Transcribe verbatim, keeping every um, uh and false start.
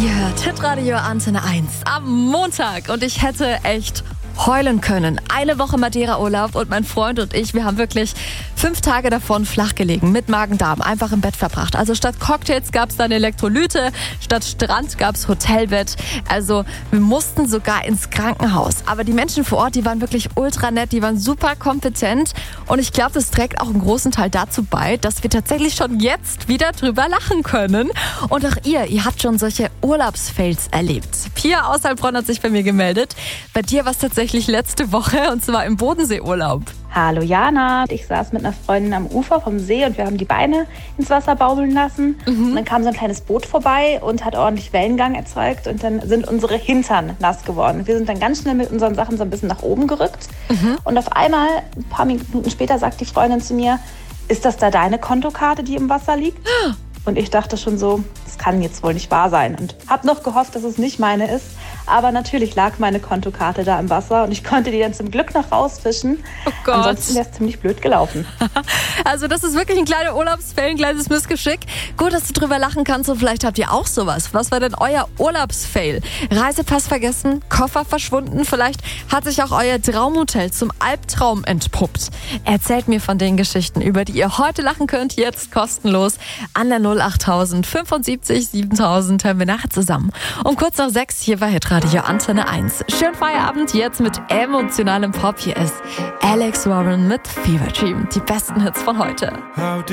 Ihr hört Hitradio Antenne eins am Montag und ich hätte echt heulen können. Eine Woche Madeira-Urlaub und mein Freund und ich, wir haben wirklich fünf Tage davon flach gelegen, mit Magen-Darm, einfach im Bett verbracht. Also statt Cocktails gab es dann Elektrolyte, statt Strand gab es Hotelbett. Also wir mussten sogar ins Krankenhaus. Aber die Menschen vor Ort, die waren wirklich ultra nett, die waren super kompetent und ich glaube, das trägt auch einen großen Teil dazu bei, dass wir tatsächlich schon jetzt wieder drüber lachen können. Und auch ihr, ihr habt schon solche Urlaubsfails erlebt. Pia aus Heilbronn hat sich bei mir gemeldet. Bei dir war es tatsächlich letzte Woche und zwar im Bodenseeurlaub. Hallo Jana, ich saß mit einer Freundin am Ufer vom See und wir haben die Beine ins Wasser baumeln lassen. Mhm. Und dann kam so ein kleines Boot vorbei und hat ordentlich Wellengang erzeugt und dann sind unsere Hintern nass geworden. Wir sind dann ganz schnell mit unseren Sachen so ein bisschen nach oben gerückt. Mhm. Und auf einmal, ein paar Minuten später, sagt die Freundin zu mir, ist das da deine Kontokarte, die im Wasser liegt? Und ich dachte schon so, das kann jetzt wohl nicht wahr sein. Und habe noch gehofft, dass es nicht meine ist. Aber natürlich lag meine Kontokarte da im Wasser und ich konnte die dann zum Glück noch rausfischen. Oh Gott. Ansonsten wäre es ziemlich blöd gelaufen. Also das ist wirklich ein kleiner Urlaubsfail, ein kleines Missgeschick. Gut, dass du drüber lachen kannst und vielleicht habt ihr auch sowas. Was war denn euer Urlaubsfail? Reisepass vergessen, Koffer verschwunden, vielleicht hat sich auch euer Traumhotel zum Albtraum entpuppt. Erzählt mir von den Geschichten, über die ihr heute lachen könnt, jetzt kostenlos an der null achttausend fünfundsiebzig siebentausend. Hören wir nachher zusammen. Um kurz nach sechs hier bei Hitradio Antenne eins. Schönen Feierabend jetzt mit emotionalem Pop. Hier ist Alex Warren mit Fever Dream. Die besten Hits von heute.